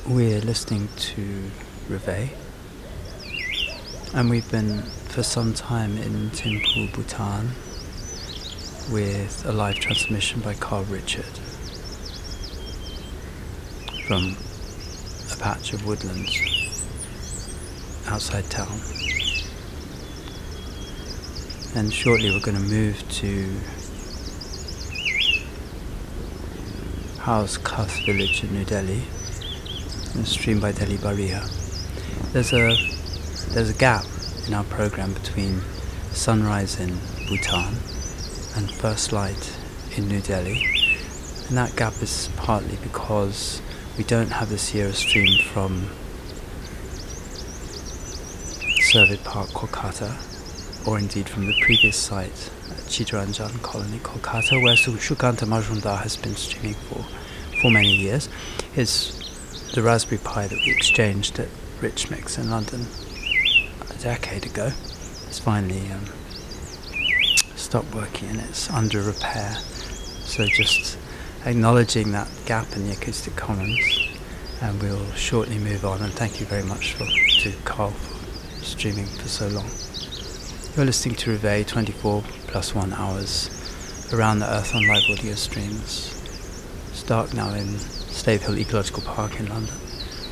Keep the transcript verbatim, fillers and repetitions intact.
We're listening to Reveille, and we've been for some time in Thimphu, Bhutan, with a live transmission by Carl Richard from a patch of woodlands outside town. And shortly we're going to move to Haus Khas village in New Delhi, and streamed by Delhi Bariha. There's a there's a gap in our program between sunrise in Bhutan and first light in New Delhi, and that gap is partly because we don't have this year a stream from Servit Park, Kolkata, or indeed from the previous site at Chittaranjan Colony, Kolkata, where Shukanta Majumdar has been streaming for, for many years. His the Raspberry Pi that we exchanged at Rich Mix in London a decade ago has finally um, stopped working, and it's under repair. So just acknowledging that gap in the acoustic commons, and we'll shortly move on. And thank you very much for, to Carl for streaming for so long. You're listening to Reveille, twenty-four plus one hours around the earth on live audio streams. It's dark now in Stave Hill Ecological Park in London.